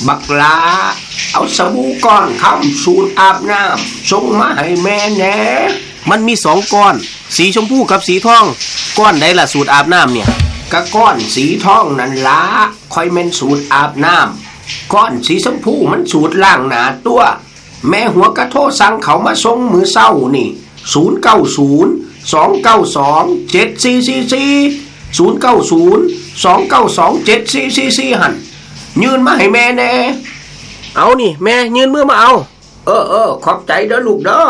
บักลาเอาสบู่ก้อนคำสูตรอาบน้ำส่งมาให้แม่แหน่มันมี2ก้อนสีชมพูกับสีทองก้อนใดล่ะสูตรอาบน้ำเนี่ยกะก้อนสีทองนั่นล่ะค่อยแม่นสูตรอาบน้ำก้อนสีชมพูมันสูตรล้างหน้าตัวแม่หัวกะโทรสั่งเขามาส่งมื้อเช้านี่0902927444 หั่นยืนมาให้แม่แน่เอานี่แม่ยืนมือมาเอาขอบใจเด้อลูกเด้อ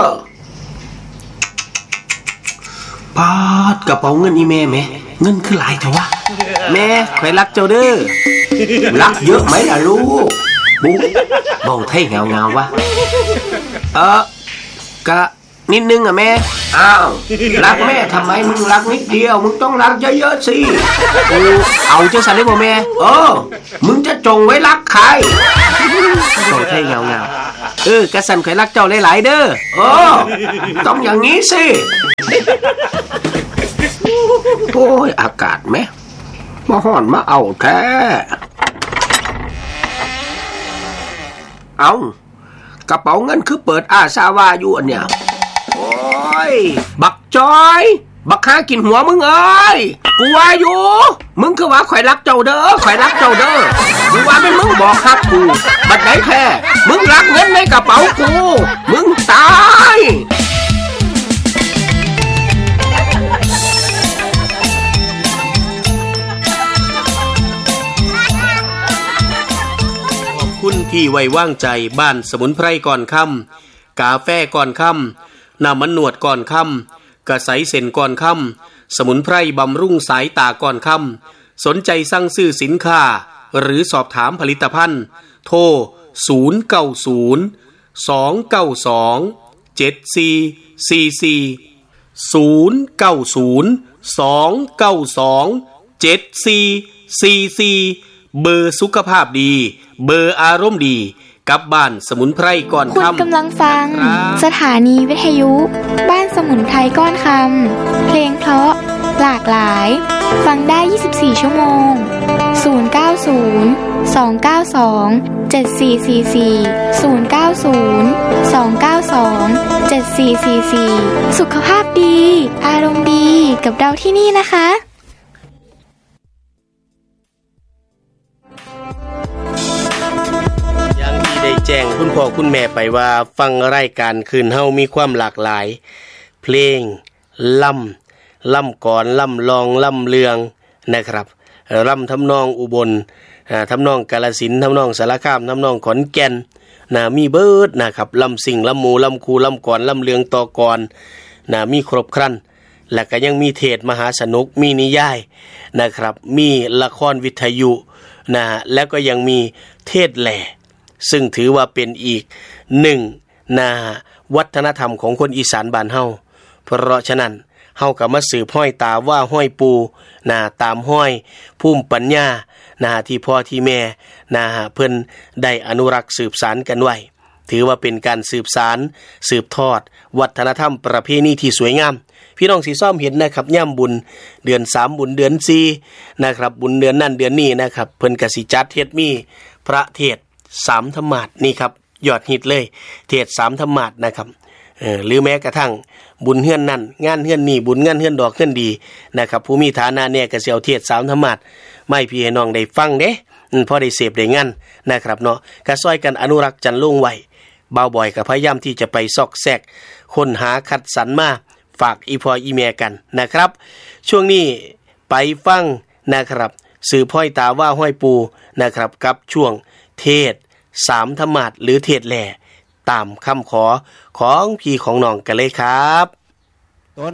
ปาดกระเป๋าเงินอีแม่แม่เงินคือหลายเถอะวะแม่ข่อยรักเจ้าเด้อรักเยอะไหมล่ะลูกบุ๊เบาไทยเงาๆวะกะนิดนึงอ่ะแม่อ้าวรักแม่ทำไมมึงรักนิดเดียวมึงต้องรักเยอะๆสิเอาจังสันได้บ่แม่มึงจะจงไว้รักใครเบาไทยเงาๆกะสันข่อยรักเจ้าหลายๆเด้อต้องอย่างนี้สิโอ้ยอากาศแม่มาฮ้อนมาเอาแท้เอากระเป๋าเงินคือเปิดอาซาวาอยู่อันเนี่ยโอ้ยบักจอยบักหากินหัวมึงเอ้ยกูว่าอยู่มึงคือว่าข่อยรักเจ้าเด้อข่อยรักเจ้าเด้อกูว่าเป็นมึงบอกฮักกูบัดไหนแท้มึงรักเงินในกระเป๋ากูมึงตายคุณที่ไว้วางใจบ้านสมุนไพรก่อนค่ำกาแฟก่อนค่ำน้ำมันหนวดก่อนค่ำกระใสเส้นก่อนค่ำสมุนไพรบำรุงสายตาก่อนค่ำสนใจสั่งซื้อสินค้าหรือสอบถามผลิตภัณฑ์โทร0902927444 เบอร์สุขภาพดีเบอร์อารมณ์ดีกับบ้านสมุนไพรก่อนค่ำคุณกำลังฟังสถานีวิทยุบ้านสมุนไพรก้อนคำเพลงเพราะหลากหลายฟังได้24ชั่วโมง0902927444 สุขภาพดีอารมณ์ดีกับเราที่นี่นะคะได้แจ้งคุณพ่อคุณแม่ไปว่าฟังรายการคืนเฮามีความหลากหลายเพลงล่ำก่อนล่ำลองล่ำเลืองนะครับล่ำทำนองอุบลทำนองกาฬสินธุ์ทำนองสารคามทำนองขอนแก่นมีเบิดนะครับล่ำสิ่งล่ำหมู่ล่ำคูล่ำก่อนล่ำเลืองต่อก่อนมีครบครันและก็ยังมีเทศมหาสนุกมีนิยายนะครับมีละครวิทยุแล้วก็ยังมีเทศแหล่ซึ่งถือว่าเป็นอีกหนึ่งวัฒนธรรมของคนอีสานบ้านเฮาเพราะฉะนั้นเฮาก็มาสืบห้อยตาว่าห้อยปูตามห้อยภูมิปัญญาที่พ่อที่แม่เพิ่นได้อนุรักษ์สืบสานกันไว้ถือว่าเป็นการสืบสานสืบทอดวัฒนธรรมประเพณีที่สวยงามพี่น้องสิซ้อมเห็นนะครับย่ำบุญเดือน3บุญเดือน4นะครับบุญเดือนนั้นเดือนนี้นะครับเพิ่นก็สิจัดเทศมีพระเทศ3ธรรมาสน์นี่ครับยอดฮิตเลยเทศ3ธรรมาสน์นะครับหรือแม้กระทั่งบุญเฮือนนั่นงานเฮือนนี่บุญงานเฮือนดอกเฮือนดีนะครับผู้มีฐานะเนี่ยก็สิเอาเทศ3ธรรมาสน์ไม่พี่ให้น้องได้ฟังเด้พอได้เสพได้งานนะครับเนาะก็ช่วยกันอนุรักษ์จันลงไว้บ่าวบ่อยก็พยายามที่จะไปซอกแซกค้นหาคัดสรรมาฝากอีพออีแม่กันนะครับช่วงนี้ไปฟังนะครับสื่อพ้อยตาว่าห้อยปูนะครับกับช่วงเทศ3ธรรมาสน์หรือเทศแหล่ตามคำขอของพี่ของน้องกันเลยครับ